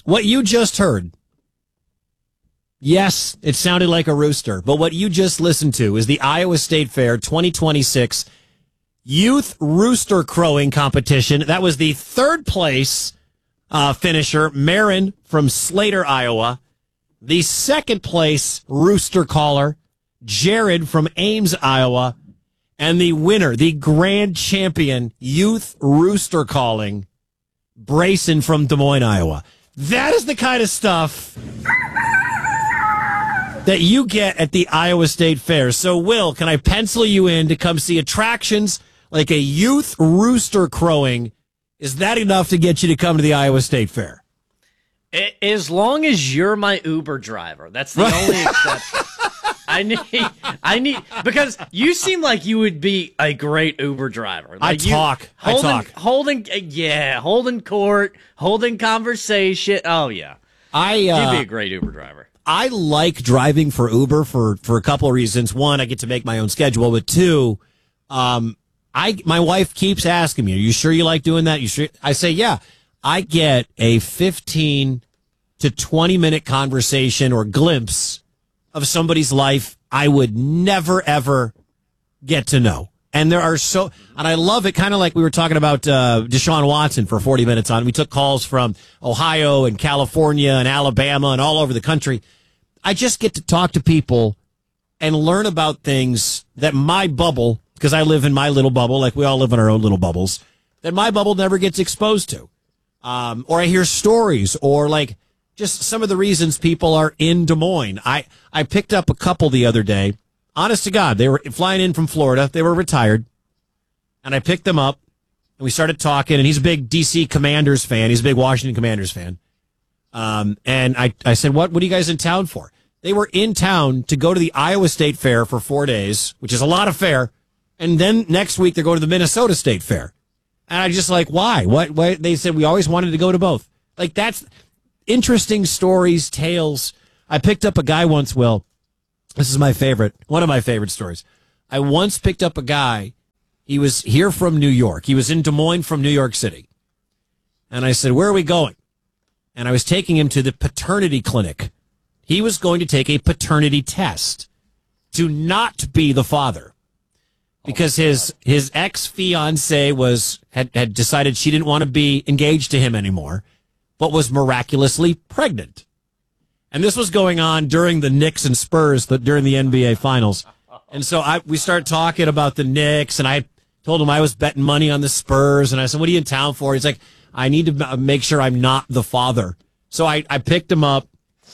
What you just heard, yes, it sounded like a rooster, but what you just listened to is the Iowa State Fair 2026 Youth Rooster Crowing Competition. That was the third place finisher, Marin from Slater, Iowa. The second place rooster caller, Jared from Ames, Iowa. And the winner, the grand champion, youth rooster calling, Brayson from Des Moines, Iowa. That is the kind of stuff that you get at the Iowa State Fair. So, Will, can I pencil you in to come see attractions like a youth rooster crowing? Is that enough to get you to come to the Iowa State Fair? As long as you're my Uber driver. That's the only exception. I need, because you seem like you would be a great Uber driver. Like holding court, holding conversation. Oh yeah, you'd be a great Uber driver. I like driving for Uber for a couple of reasons. One, I get to make my own schedule, but two, my wife keeps asking me, "Are you sure you like doing that? You sure?" I say, "Yeah." I get a 15 to 20-minute conversation or glimpse of somebody's life I would never, ever get to know. And and I love it, kind of like we were talking about Deshaun Watson for 40 minutes on. We took calls from Ohio and California and Alabama and all over the country. I just get to talk to people and learn about things that my bubble, because I live in my little bubble, like we all live in our own little bubbles, that my bubble never gets exposed to. Or I hear stories, or like just some of the reasons people are in Des Moines. I picked up a couple the other day. Honest to God, they were flying in from Florida. They were retired. And I picked them up, and we started talking, and he's a big D.C. Commanders fan. He's a big Washington Commanders fan. And I said, what are you guys in town for? They were in town to go to the Iowa State Fair for 4 days, which is a lot of fair. And then next week, they're going to the Minnesota State Fair. And I just like, why? What? They said, we always wanted to go to both. Like, that's interesting stories, tales. I picked up a guy once, Will. This is my favorite, one of my favorite stories. I once picked up a guy. He was here from New York. He was in Des Moines from New York City. And I said, where are we going? And I was taking him to the paternity clinic. He was going to take a paternity test to not be the father. Because his ex-fiancée had decided she didn't want to be engaged to him anymore, but was miraculously pregnant. And this was going on during the Knicks and Spurs, during the NBA Finals. And so we started talking about the Knicks, and I told him I was betting money on the Spurs. And I said, what are you in town for? He's like, I need to make sure I'm not the father. So I picked him up.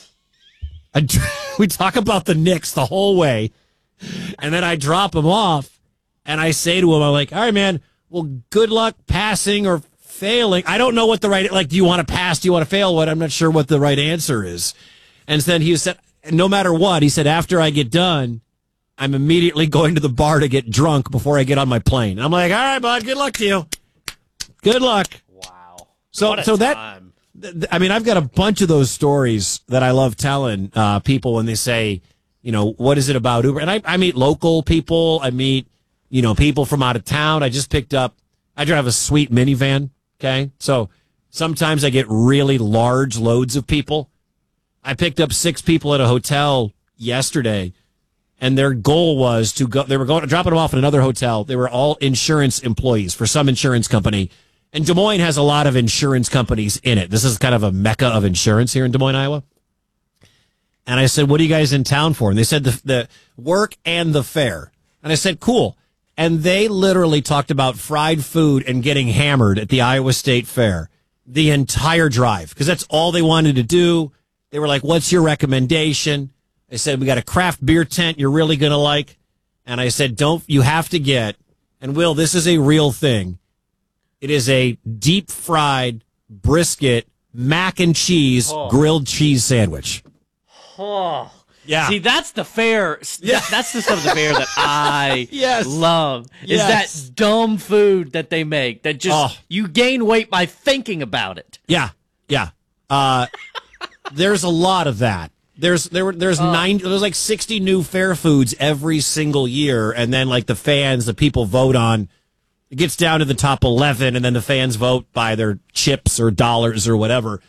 We talk about the Knicks the whole way. And then I drop him off. And I say to him, I'm like, all right, man, well, good luck passing or failing. I don't know what the right, like, do you want to pass? Do you want to fail? What? I'm not sure what the right answer is. And then he said, no matter what, he said, after I get done, I'm immediately going to the bar to get drunk before I get on my plane. And I'm like, all right, bud, good luck to you. Good luck. Wow. So that, I mean, I've got a bunch of those stories that I love telling people when they say, you know, what is it about Uber? And I meet local people. I meet, you know, people from out of town. I drive a sweet minivan. Okay. So sometimes I get really large loads of people. I picked up 6 people at a hotel yesterday, and their goal was to go, they were dropping them off in another hotel. They were all insurance employees for some insurance company. And Des Moines has a lot of insurance companies in it. This is kind of a mecca of insurance here in Des Moines, Iowa. And I said, what are you guys in town for? And they said the work and the fair. And I said, cool. And they literally talked about fried food and getting hammered at the Iowa State Fair the entire drive, because that's all they wanted to do. They were like, what's your recommendation? I said, we got a craft beer tent you're really going to like. And I said, you have to get, and Will, this is a real thing. It is a deep fried brisket, mac and cheese, grilled cheese sandwich. Oh. Yeah. See, that's the fair. Yeah. That's the stuff of the fair that I Yes. love. Is Yes. that dumb food that they make that just you gain weight by thinking about it. Yeah. Yeah. There's a lot of that. There's like 60 new fair foods every single year, and then like the people vote on. It gets down to the top 11, and then the fans vote by their chips or dollars or whatever.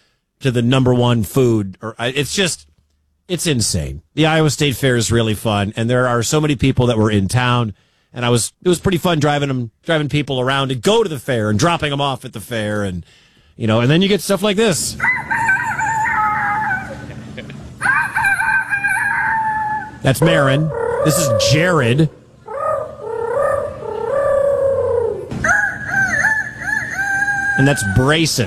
to the number one food. It's insane. The Iowa State Fair is really fun, and there are so many people that were in town, and it was pretty fun driving people around to go to the fair and dropping them off at the fair, and and then you get stuff like this. That's Marin. This is Jared. And that's Brayson.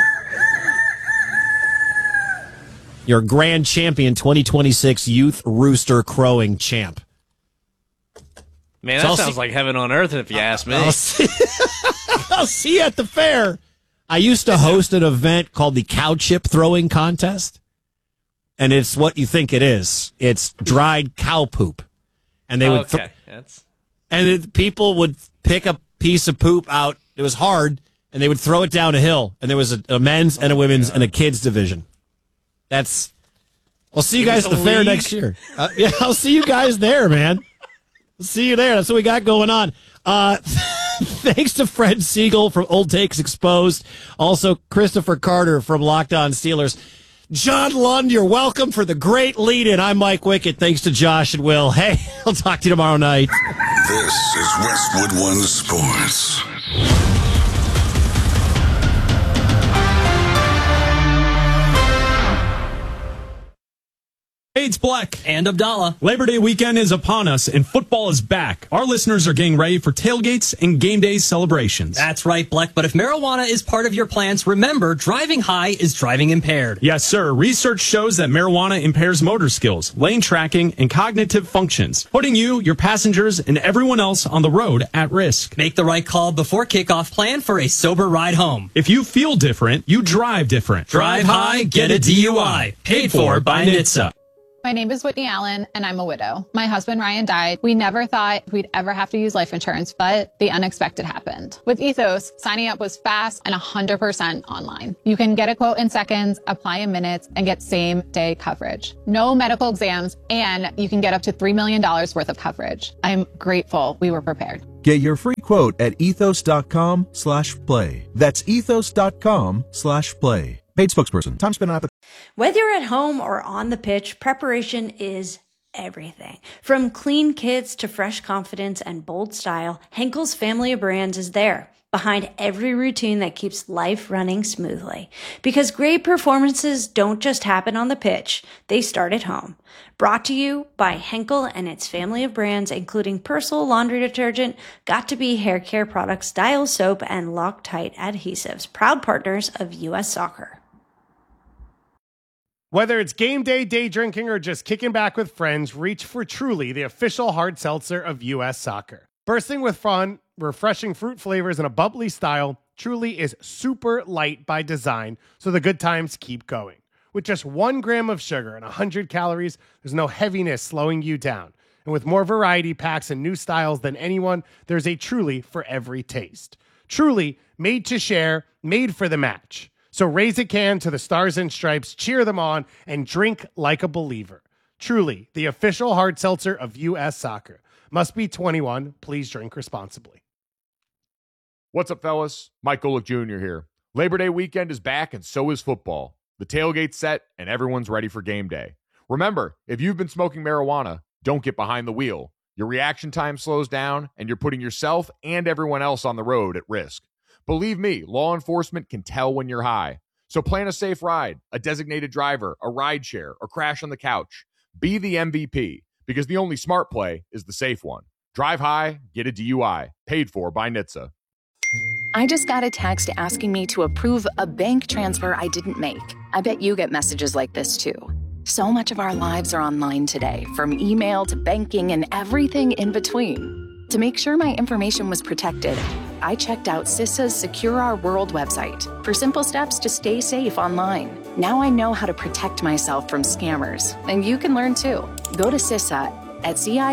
Your grand champion 2026 Youth Rooster Crowing champ. Man, that sounds like heaven on earth if you ask me. I'll see you at the fair. I used to host an event called the Cow Chip Throwing Contest. And it's what you think it is. It's dried cow poop. And they would people would pick a piece of poop out. It was hard. And they would throw it down a hill. And there was a men's and a women's and a kids division. I'll see you guys at the fair next year. I'll see you guys there, man. I'll see you there. That's what we got going on. Thanks to Fred Siegel from Old Takes Exposed. Also, Christopher Carter from Locked On Steelers. John Lund, you're welcome for the great lead-in. I'm Mike Wickett. Thanks to Josh and Will. Hey, I'll talk to you tomorrow night. This is Westwood One Sports. Hey, it's Black and Abdallah. Labor Day weekend is upon us, and football is back. Our listeners are getting ready for tailgates and game day celebrations. That's right, Black. But if marijuana is part of your plans, remember, driving high is driving impaired. Yes, sir. Research shows that marijuana impairs motor skills, lane tracking, and cognitive functions, putting you, your passengers, and everyone else on the road at risk. Make the right call before kickoff. Plan for a sober ride home. If you feel different, you drive different. Drive high, get a DUI. Paid for by NHTSA. My name is Whitney Allen, and I'm a widow. My husband, Ryan, died. We never thought we'd ever have to use life insurance, but the unexpected happened. With Ethos, signing up was fast and 100% online. You can get a quote in seconds, apply in minutes, and get same-day coverage. No medical exams, and you can get up to $3 million worth of coverage. I'm grateful we were prepared. Get your free quote at ethos.com/play. That's ethos.com/play. Paid spokesperson. Time spent on Whether you're at home or on the pitch, preparation is everything. From clean kits to fresh confidence and bold style, Henkel's family of brands is there, behind every routine that keeps life running smoothly. Because great performances don't just happen on the pitch, they start at home. Brought to you by Henkel and its family of brands, including Persil laundry detergent, Got2b hair care products, Dial soap, and Loctite adhesives, proud partners of U.S. Soccer. Whether it's game day, day drinking, or just kicking back with friends, reach for Truly, the official hard seltzer of U.S. Soccer. Bursting with fun, refreshing fruit flavors, and a bubbly style, Truly is super light by design, so the good times keep going. With just 1 gram of sugar and 100 calories, there's no heaviness slowing you down. And with more variety packs and new styles than anyone, there's a Truly for every taste. Truly, made to share, made for the match. So raise a can to the Stars and Stripes, cheer them on, and drink like a believer. Truly, the official hard seltzer of U.S. Soccer. Must be 21. Please drink responsibly. What's up, fellas? Mike Golick Jr. here. Labor Day weekend is back, and so is football. The tailgate's set, and everyone's ready for game day. Remember, if you've been smoking marijuana, don't get behind the wheel. Your reaction time slows down, and you're putting yourself and everyone else on the road at risk. Believe me, law enforcement can tell when you're high. So plan a safe ride, a designated driver, a ride share, or crash on the couch. Be the MVP, because the only smart play is the safe one. Drive high, get a DUI. Paid for by NHTSA. I just got a text asking me to approve a bank transfer I didn't make. I bet you get messages like this too. So much of our lives are online today, from email to banking and everything in between. To make sure my information was protected, I checked out CISA's Secure Our World website for simple steps to stay safe online. Now I know how to protect myself from scammers, and you can learn too. Go to CISA at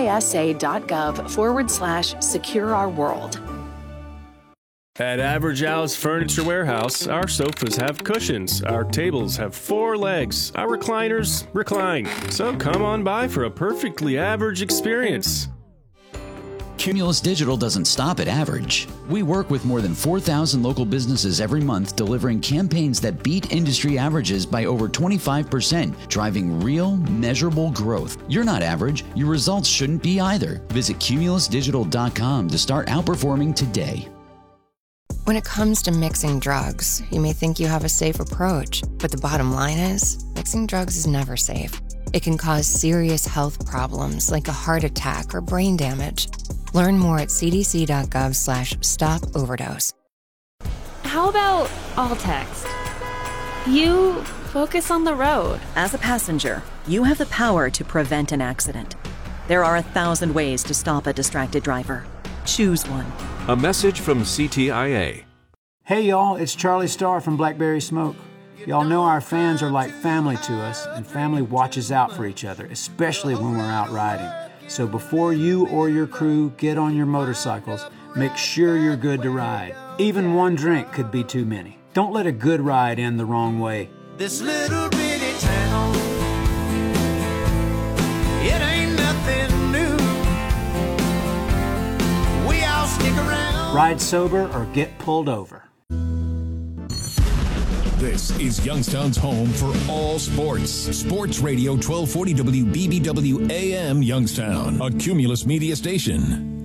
cisa.gov/Secure Our World. At Average Al's Furniture Warehouse, our sofas have cushions, our tables have 4 legs, our recliners recline. So come on by for a perfectly average experience. Cumulus Digital doesn't stop at average. We work with more than 4,000 local businesses every month, delivering campaigns that beat industry averages by over 25%, driving real, measurable growth. You're not average. Your results shouldn't be either. Visit cumulusdigital.com to start outperforming today. When it comes to mixing drugs, you may think you have a safe approach, but the bottom line is, mixing drugs is never safe. It can cause serious health problems like a heart attack or brain damage. Learn more at cdc.gov/stop-overdose. How about all text? You focus on the road. As a passenger, you have the power to prevent an accident. There are 1,000 ways to stop a distracted driver. Choose one. A message from CTIA. Hey y'all, it's Charlie Starr from Blackberry Smoke. Y'all know our fans are like family to us, and family watches out for each other, especially when we're out riding. So before you or your crew get on your motorcycles, make sure you're good to ride. Even one drink could be too many. Don't let a good ride end the wrong way. This little bitty town, it ain't nothing new. We all stick around. Ride sober or get pulled over. This is Youngstown's home for all sports. Sports Radio 1240 WBBW AM Youngstown, a Cumulus media station.